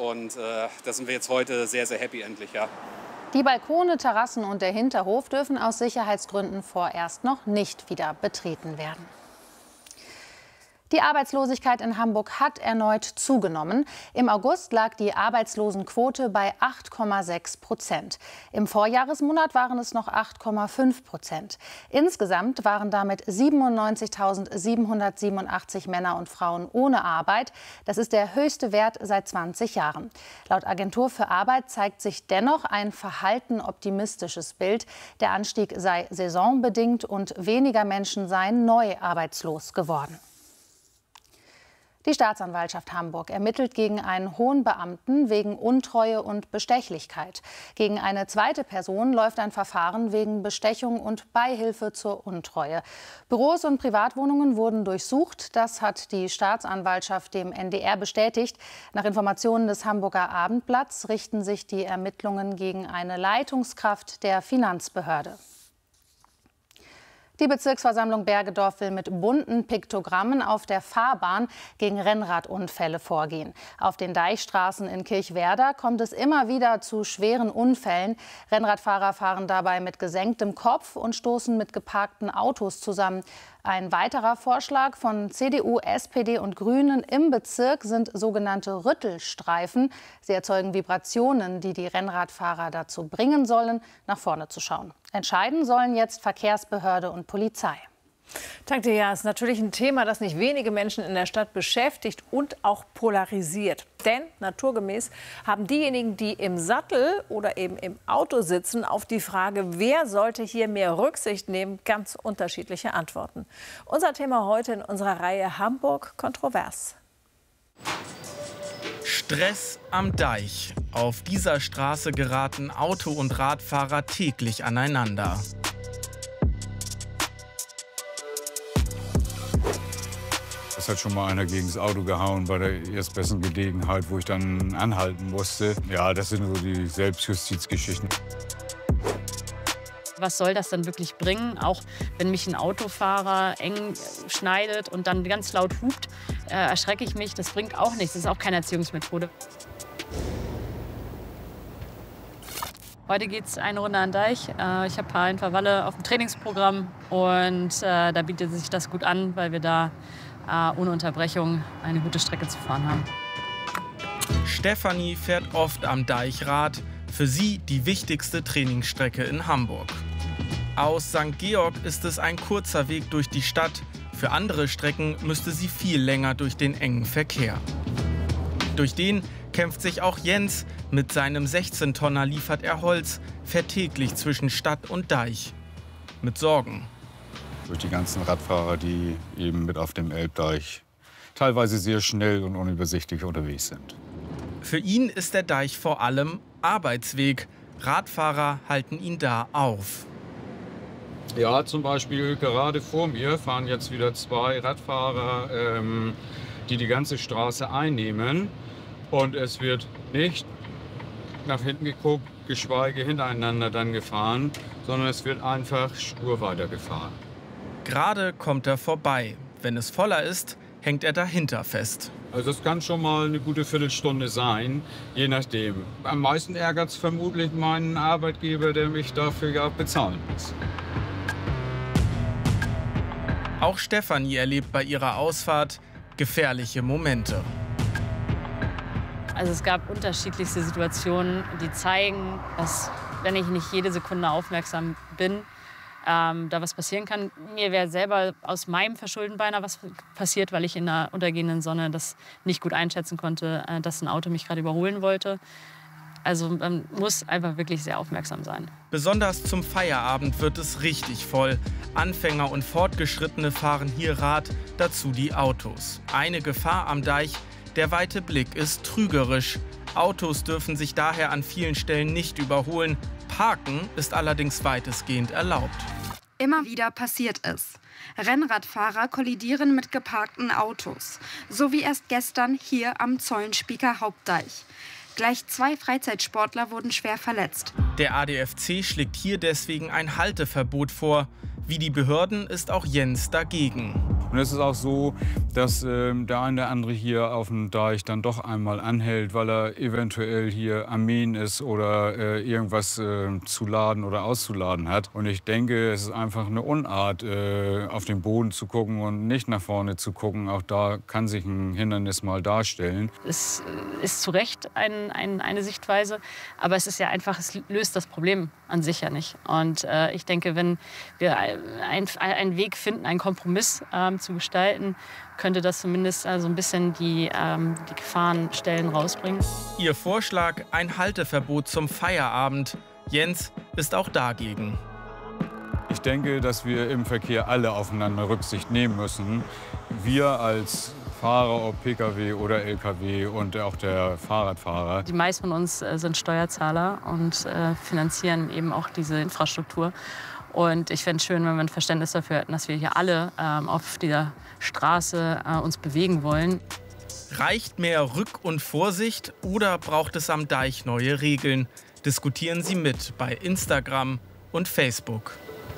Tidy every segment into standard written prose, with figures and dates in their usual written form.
und da sind wir jetzt heute sehr, sehr happy endlich, ja. Die Balkone, Terrassen und der Hinterhof dürfen aus Sicherheitsgründen vorerst noch nicht wieder betreten werden. Die Arbeitslosigkeit in Hamburg hat erneut zugenommen. Im August lag die Arbeitslosenquote bei 8,6%. Im Vorjahresmonat waren es noch 8,5%. Insgesamt waren damit 97.787 Männer und Frauen ohne Arbeit. Das ist der höchste Wert seit 20 Jahren. Laut Agentur für Arbeit zeigt sich dennoch ein verhalten optimistisches Bild. Der Anstieg sei saisonbedingt und weniger Menschen seien neu arbeitslos geworden. Die Staatsanwaltschaft Hamburg ermittelt gegen einen hohen Beamten wegen Untreue und Bestechlichkeit. Gegen eine zweite Person läuft ein Verfahren wegen Bestechung und Beihilfe zur Untreue. Büros und Privatwohnungen wurden durchsucht. Das hat die Staatsanwaltschaft dem NDR bestätigt. Nach Informationen des Hamburger Abendblatts richten sich die Ermittlungen gegen eine Leitungskraft der Finanzbehörde. Die Bezirksversammlung Bergedorf will mit bunten Piktogrammen auf der Fahrbahn gegen Rennradunfälle vorgehen. Auf den Deichstraßen in Kirchwerder kommt es immer wieder zu schweren Unfällen. Rennradfahrer fahren dabei mit gesenktem Kopf und stoßen mit geparkten Autos zusammen. Ein weiterer Vorschlag von CDU, SPD und Grünen im Bezirk sind sogenannte Rüttelstreifen. Sie erzeugen Vibrationen, die die Rennradfahrer dazu bringen sollen, nach vorne zu schauen. Entscheiden sollen jetzt Verkehrsbehörde und Polizei. Danke dir, ja. Es ist natürlich ein Thema, das nicht wenige Menschen in der Stadt beschäftigt und auch polarisiert. Denn naturgemäß haben diejenigen, die im Sattel oder eben im Auto sitzen, auf die Frage, wer sollte hier mehr Rücksicht nehmen, ganz unterschiedliche Antworten. Unser Thema heute in unserer Reihe Hamburg kontrovers. Stress am Deich. Auf dieser Straße geraten Auto- und Radfahrer täglich aneinander. Es hat schon mal einer gegen das Auto gehauen bei der erstbesten Gelegenheit, wo ich dann anhalten musste. Ja, das sind so die Selbstjustizgeschichten. Was soll das dann wirklich bringen? Auch wenn mich ein Autofahrer eng schneidet und dann ganz laut hupt, erschrecke ich mich. Das bringt auch nichts. Das ist auch keine Erziehungsmethode. Heute geht es eine Runde an den Deich. Ich habe ein paar in Verwalle auf dem Trainingsprogramm. Und da bietet sich das gut an, weil wir da ohne Unterbrechung eine gute Strecke zu fahren haben. Stefanie fährt oft am Deich Rad. Für sie die wichtigste Trainingsstrecke in Hamburg. Aus St. Georg ist es ein kurzer Weg durch die Stadt. Für andere Strecken müsste sie viel länger durch den engen Verkehr. Durch den kämpft sich auch Jens. Mit seinem 16-Tonner liefert er Holz, fährt täglich zwischen Stadt und Deich. Mit Sorgen. Durch die ganzen Radfahrer, die eben mit auf dem Elbdeich teilweise sehr schnell und unübersichtlich unterwegs sind. Für ihn ist der Deich vor allem Arbeitsweg. Radfahrer halten ihn da auf. Ja, zum Beispiel gerade vor mir fahren jetzt wieder zwei Radfahrer, die ganze Straße einnehmen. Und es wird nicht nach hinten geguckt, geschweige hintereinander dann gefahren, sondern es wird einfach stur weitergefahren. Gerade kommt er vorbei. Wenn es voller ist, hängt er dahinter fest. Also es kann schon mal eine gute Viertelstunde sein, je nachdem. Am meisten ärgert es vermutlich meinen Arbeitgeber, der mich dafür ja bezahlen muss. Auch Stefanie erlebt bei ihrer Ausfahrt gefährliche Momente. Also es gab unterschiedlichste Situationen, die zeigen, dass, wenn ich nicht jede Sekunde aufmerksam bin, da was passieren kann. Mir wäre selber aus meinem Verschulden beinahe was passiert, weil ich in der untergehenden Sonne das nicht gut einschätzen konnte, dass ein Auto mich gerade überholen wollte. Also man muss einfach wirklich sehr aufmerksam sein. Besonders zum Feierabend wird es richtig voll. Anfänger und Fortgeschrittene fahren hier Rad, dazu die Autos. Eine Gefahr am Deich: der weite Blick ist trügerisch. Autos dürfen sich daher an vielen Stellen nicht überholen. Parken ist allerdings weitestgehend erlaubt. Immer wieder passiert es. Rennradfahrer kollidieren mit geparkten Autos. So wie erst gestern hier am Zollenspieker Hauptdeich. Gleich 2 Freizeitsportler wurden schwer verletzt. Der ADFC schlägt hier deswegen ein Halteverbot vor. Wie die Behörden ist auch Jens dagegen. Und es ist auch so, dass der eine oder andere hier auf dem Deich dann doch einmal anhält, weil er eventuell hier am Mähen ist oder irgendwas zu laden oder auszuladen hat. Und ich denke, es ist einfach eine Unart, auf den Boden zu gucken und nicht nach vorne zu gucken. Auch da kann sich ein Hindernis mal darstellen. Es ist zu Recht eine Sichtweise, aber es ist ja einfach, es löst das Problem an sich ja nicht. Und ich denke, wenn wir einen Weg finden, einen Kompromiss zu gestalten, könnte das zumindest so ein bisschen die Gefahrenstellen rausbringen. Ihr Vorschlag, ein Halteverbot zum Feierabend. Jens ist auch dagegen. Ich denke, dass wir im Verkehr alle aufeinander Rücksicht nehmen müssen. Wir als Fahrer, ob Pkw oder Lkw und auch der Fahrradfahrer. Die meisten von uns sind Steuerzahler und finanzieren eben auch diese Infrastruktur. Und ich fände es schön, wenn wir ein Verständnis dafür hätten, dass wir hier alle auf dieser Straße uns bewegen wollen. Reicht mehr Rück- und Vorsicht oder braucht es am Deich neue Regeln? Diskutieren Sie mit bei Instagram und Facebook.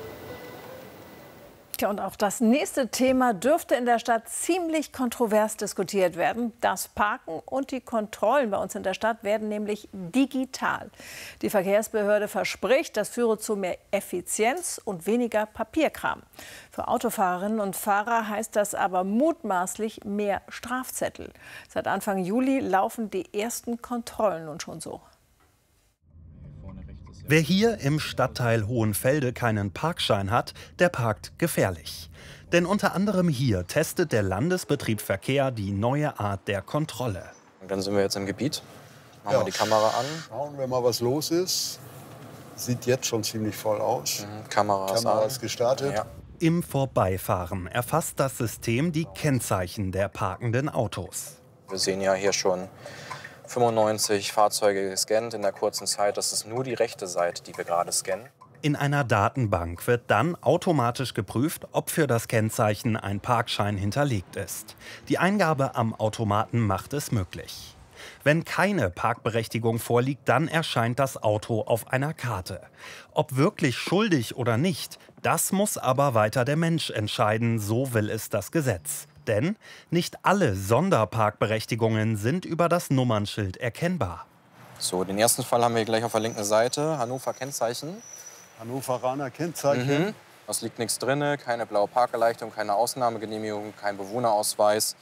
Ja, und auch das nächste Thema dürfte in der Stadt ziemlich kontrovers diskutiert werden. Das Parken und die Kontrollen bei uns in der Stadt werden nämlich digital. Die Verkehrsbehörde verspricht, das führe zu mehr Effizienz und weniger Papierkram. Für Autofahrerinnen und Fahrer heißt das aber mutmaßlich mehr Strafzettel. Seit Anfang Juli laufen die ersten Kontrollen nun schon so. Wer hier im Stadtteil Hohenfelde keinen Parkschein hat, der parkt gefährlich. Denn unter anderem hier testet der Landesbetrieb Verkehr die neue Art der Kontrolle. Und dann sind wir jetzt im Gebiet, machen wir die Kamera an. Schauen wir mal, was los ist. Sieht jetzt schon ziemlich voll aus. Kamera ist gestartet. Ja. Im Vorbeifahren erfasst das System die Kennzeichen der parkenden Autos. Wir sehen ja hier schon 95 Fahrzeuge gescannt in der kurzen Zeit. Das ist nur die rechte Seite, die wir gerade scannen. In einer Datenbank wird dann automatisch geprüft, ob für das Kennzeichen ein Parkschein hinterlegt ist. Die Eingabe am Automaten macht es möglich. Wenn keine Parkberechtigung vorliegt, dann erscheint das Auto auf einer Karte. Ob wirklich schuldig oder nicht, das muss aber weiter der Mensch entscheiden, so will es das Gesetz. Denn nicht alle Sonderparkberechtigungen sind über das Nummernschild erkennbar. So, den ersten Fall haben wir gleich auf der linken Seite. Hannover Kennzeichen. Hannoveraner Kennzeichen. Es liegt nichts drin, keine blaue Parkerleichterung, keine Ausnahmegenehmigung, kein Bewohnerausweis.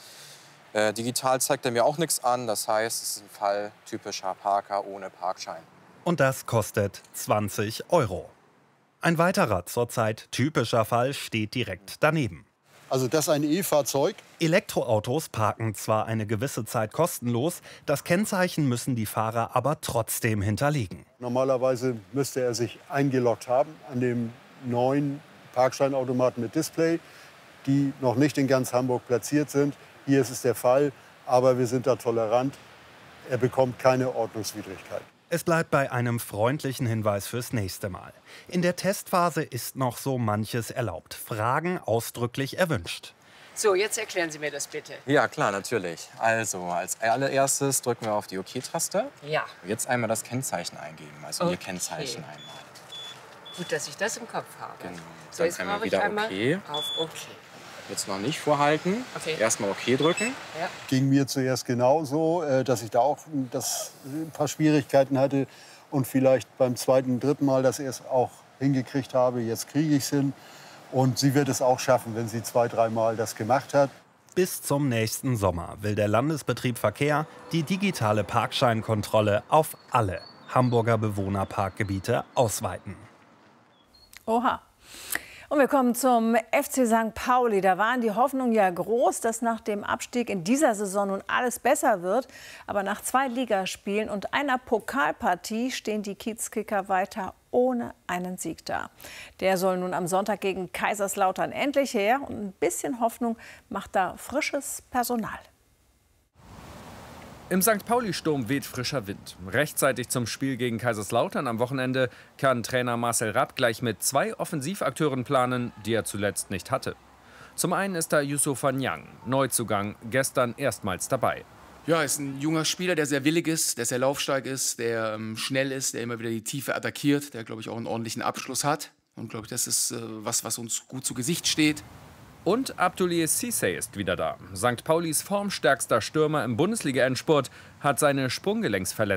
Digital zeigt er mir auch nichts an. Das heißt, es ist ein Fall typischer Parker ohne Parkschein. Und das kostet 20 €. Ein weiterer zurzeit typischer Fall steht direkt daneben. Also das ist ein E-Fahrzeug. Elektroautos parken zwar eine gewisse Zeit kostenlos, das Kennzeichen müssen die Fahrer aber trotzdem hinterlegen. Normalerweise müsste er sich eingeloggt haben an dem neuen Parkscheinautomaten mit Display, die noch nicht in ganz Hamburg platziert sind. Hier ist es der Fall, aber wir sind da tolerant. Er bekommt keine Ordnungswidrigkeit. Es bleibt bei einem freundlichen Hinweis fürs nächste Mal. In der Testphase ist noch so manches erlaubt. Fragen ausdrücklich erwünscht. So, jetzt erklären Sie mir das bitte. Ja, klar, natürlich. Also, als allererstes drücken wir auf die OK-Taste. Ja. Jetzt einmal das Kennzeichen eingeben, also Ihr Kennzeichen einmal. Gut, dass ich das im Kopf habe. Genau. So, jetzt einmal mache ich wieder einmal OK. auf OK. Jetzt noch nicht vorhalten. Okay. Erstmal OK drücken. Ja. Ging mir zuerst genauso, dass ich da auch ein paar Schwierigkeiten hatte und vielleicht beim zweiten, dritten Mal das erst auch hingekriegt habe. Jetzt kriege ich es hin und sie wird es auch schaffen, wenn sie 2-, 3 Mal das gemacht hat. Bis zum nächsten Sommer will der Landesbetrieb Verkehr die digitale Parkscheinkontrolle auf alle Hamburger Bewohnerparkgebiete ausweiten. Oha. Und wir kommen zum FC St. Pauli. Da waren die Hoffnungen ja groß, dass nach dem Abstieg in dieser Saison nun alles besser wird. Aber nach 2 Ligaspielen und einer Pokalpartie stehen die Kiezkicker weiter ohne einen Sieg da. Der soll nun am Sonntag gegen Kaiserslautern endlich her. Und ein bisschen Hoffnung macht da frisches Personal. Im St. Pauli-Sturm weht frischer Wind. Rechtzeitig zum Spiel gegen Kaiserslautern am Wochenende kann Trainer Marcel Rapp gleich mit 2 Offensivakteuren planen, die er zuletzt nicht hatte. Zum einen ist da Yusufa Niang, Neuzugang, gestern erstmals dabei. Ja, er ist ein junger Spieler, der sehr willig ist, der sehr laufstark ist, der schnell ist, der immer wieder die Tiefe attackiert, der, glaube ich, auch einen ordentlichen Abschluss hat. Und, glaube ich, das ist was uns gut zu Gesicht steht. Und Abdoulaye Cissé ist wieder da. St. Paulis formstärkster Stürmer im Bundesliga-Endspurt hat seine Sprunggelenksverletzung